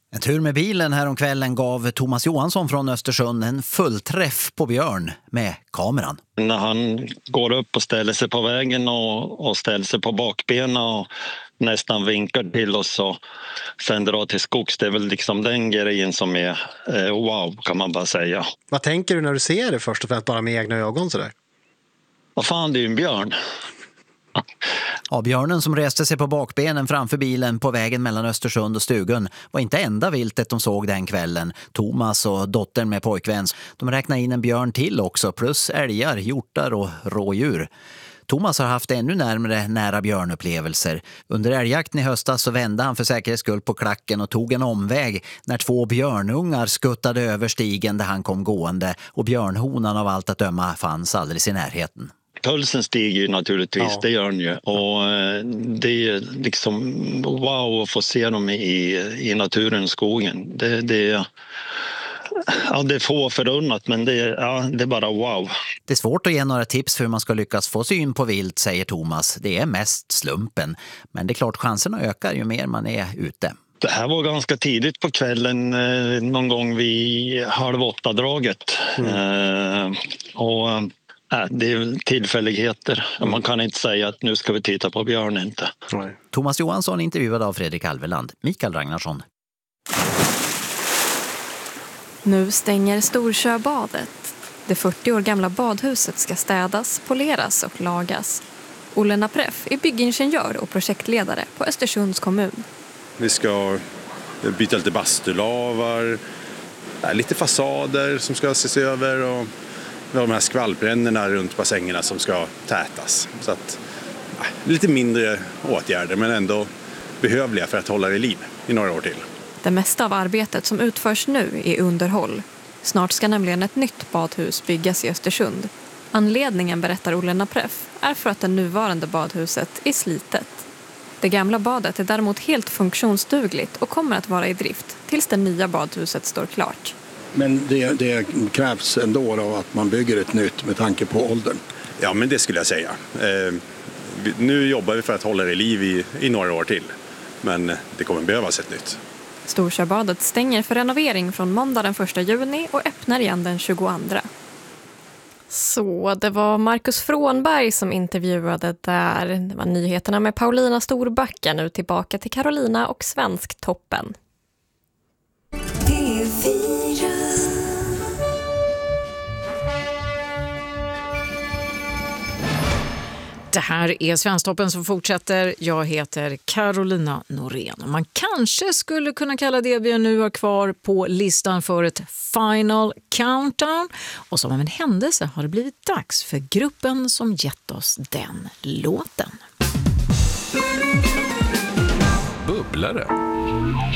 En tur med bilen här om kvällen gav Thomas Johansson från Östersund en fullträff på björn med kameran. När han går upp och ställer sig på vägen och ställer sig på bakbenen och nästan vinkar till oss och sen drar till skogs. Det är väl liksom den grejen som är wow, kan man bara säga. Vad tänker du när du ser det först och främst bara med egna ögon sådär? Vad fan, det är ju en björn. Ja, björnen som reste sig på bakbenen framför bilen på vägen mellan Östersund och Stugun var inte enda viltet de såg den kvällen. Thomas och dottern med pojkvän. De räknade in en björn till också, plus älgar, hjortar och rådjur. Thomas har haft ännu nära björnupplevelser. Under älgjakten i höstas så vände han för säkerhets skull på klacken och tog en omväg när 2 björnungar skuttade över stigen där han kom gående och björnhonan av allt att döma fanns alldeles i närheten. Pulsen stiger ju naturligtvis, det gör den ju. Och det är liksom wow att få se dem i naturen, skogen. Det är få förunnat, men det är bara wow. Det är svårt att ge några tips för hur man ska lyckas få syn på vilt, säger Thomas. Det är mest slumpen. Men det är klart, chanserna ökar ju mer man är ute. Det här var ganska tidigt på kvällen, någon gång vid 7:30-draget. Det är tillfälligheter. Man kan inte säga att nu ska vi titta på björn inte. Nej. Thomas Johansson intervjuad av Fredrik Alveland. Mikael Ragnarsson. Nu stänger Storsjöbadet. Det 40 år gamla badhuset ska städas, poleras och lagas. Olle Napreff är byggingenjör och projektledare på Östersunds kommun. Vi ska byta lite bastulavar, lite fasader som ska ses över och vi har de här skvallbrännorna runt bassängerna som ska tätas. Så att, lite mindre åtgärder men ändå behövliga för att hålla det i liv i några år till. Det mesta av arbetet som utförs nu är underhåll. Snart ska nämligen ett nytt badhus byggas i Östersund. Anledningen, berättar Olle Napreff, är för att det nuvarande badhuset är slitet. Det gamla badet är däremot helt funktionsdugligt och kommer att vara i drift tills det nya badhuset står klart. Men det krävs ändå då att man bygger ett nytt med tanke på åldern. Ja, men det skulle jag säga. Nu jobbar vi för att hålla det i liv i några år till. Men det kommer behövas ett nytt. Storsjöbadet stänger för renovering från måndag den 1 juni och öppnar igen den 22. Så det var Marcus Frånberg som intervjuade där. Det var nyheterna med Paulina Storbacka. Nu tillbaka till Carolina och Svensktoppen. Det här är Svensktoppen som fortsätter. Jag heter Carolina Norén. Man kanske skulle kunna kalla det vi nu har kvar på listan för ett final countdown. Och som av en händelse har det blivit dags för gruppen som gett oss den låten. Bubblare.